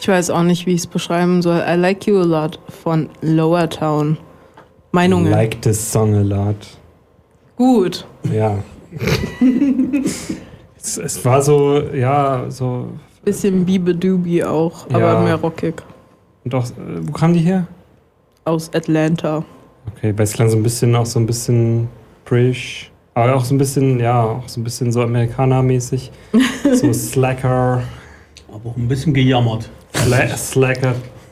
Ich weiß auch nicht, wie ich es beschreiben soll. I Like You a Lot von Lower Town. Meinungen. I like this song a lot. Gut. Ja. es war so, ja, so... Bisschen Bibi-Dubi auch, aber mehr rockig. Und auch, wo kam die her? Aus Atlanta. Okay, weil es klang so ein bisschen British, aber auch so ein bisschen, so Amerikaner-mäßig. So Slacker. Aber auch ein bisschen gejammert. Slacker.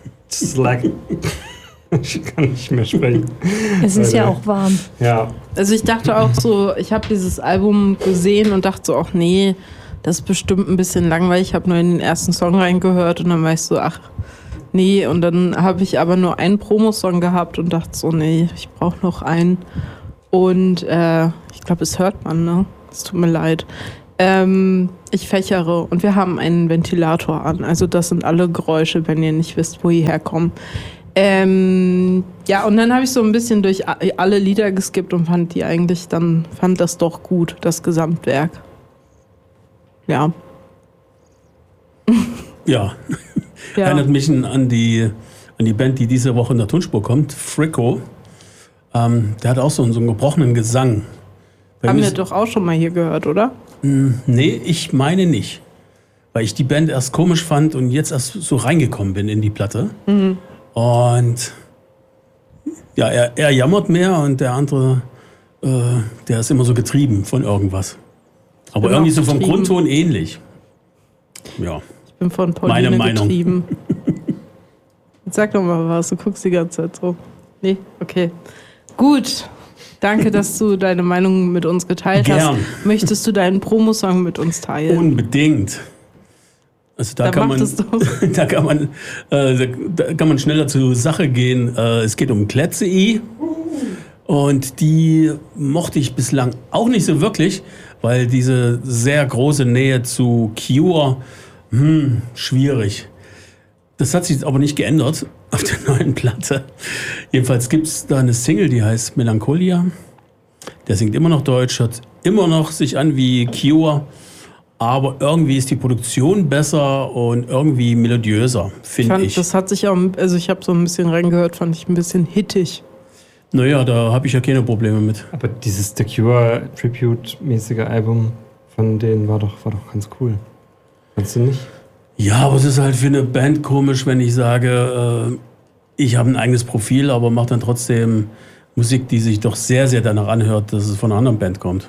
Ich kann nicht mehr sprechen. Es ist ja auch warm. Ja. Also ich dachte auch so, ich habe dieses Album gesehen und dachte so, ach nee, das ist bestimmt ein bisschen langweilig. Ich habe nur in den ersten Song reingehört und dann war ich so, ach nee. Und dann habe ich aber nur einen Promosong gehabt und dachte so, nee, ich brauche noch einen. Und ich glaube, es hört man, ne? Es tut mir leid. Ich fächere und wir haben einen Ventilator an. Also das sind alle Geräusche, wenn ihr nicht wisst, wo die herkommen. Ja, und dann habe ich so ein bisschen durch alle Lieder geskippt und fand das doch gut, das Gesamtwerk. Ja. Ja. Erinnert mich an die Band, die diese Woche in der Tonspur kommt, Fricko. Der hat auch so einen gebrochenen Gesang. Haben wir doch auch schon mal hier gehört, oder? Nee, ich meine nicht. Weil ich die Band erst komisch fand und jetzt erst so reingekommen bin in die Platte. Mhm. Und ja, er jammert mehr und der andere, der ist immer so getrieben von irgendwas. Aber irgendwie so vom Grundton ähnlich. Ja. Ich bin von Pauline getrieben. Jetzt sag doch mal was, du guckst die ganze Zeit so. Nee, okay. Gut. Danke, dass du deine Meinung mit uns geteilt hast. Möchtest du deinen Promosong mit uns teilen? Unbedingt. Also da kann man schneller zur Sache gehen. Es geht um Kletze-I. Und die mochte ich bislang auch nicht so wirklich, weil diese sehr große Nähe zu Cure, schwierig. Das hat sich jetzt aber nicht geändert auf der neuen Platte. Jedenfalls gibt es da eine Single, die heißt Melancholia. Der singt immer noch Deutsch, hört immer noch sich an wie Cure. Aber irgendwie ist die Produktion besser und irgendwie melodiöser, finde ich. Das hat sich auch, also ich habe so ein bisschen reingehört, fand ich ein bisschen hittig. Naja, da habe ich ja keine Probleme mit. Aber dieses The Cure Tribute-mäßige Album von denen war doch ganz cool. Fandst du nicht? Ja, aber es ist halt für eine Band komisch, wenn ich sage, ich habe ein eigenes Profil, aber mache dann trotzdem Musik, die sich doch sehr, sehr danach anhört, dass es von einer anderen Band kommt.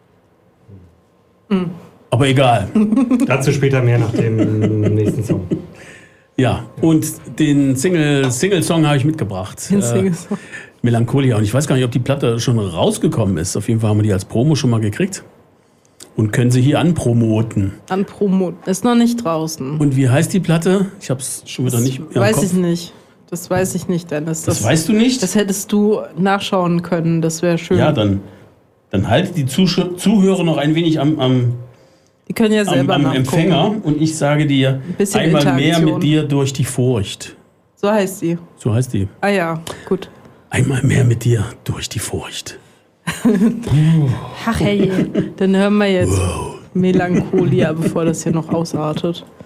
Mhm. Aber egal. Dazu später mehr nach dem nächsten Song. Ja, und den Single-Song habe ich mitgebracht. Den Single-Song. Melancholia. Und ich weiß gar nicht, ob die Platte schon rausgekommen ist. Auf jeden Fall haben wir die als Promo schon mal gekriegt. Und können sie hier anpromoten. Ist noch nicht draußen. Und wie heißt die Platte? Ich habe es schon wieder nicht mehr im Kopf. Ich nicht. Das weiß ich nicht, Dennis. Das weißt du nicht? Das hättest du nachschauen können. Das wäre schön. Ja, dann haltet die Zuhörer noch ein wenig die können ja selber am Empfänger und ich sage dir einmal mehr mit dir durch die Furcht. So heißt sie. So heißt die. Ah ja, gut. Einmal mehr mit dir durch die Furcht. Ach hey, dann hören wir jetzt Melancholia, bevor das hier noch ausartet.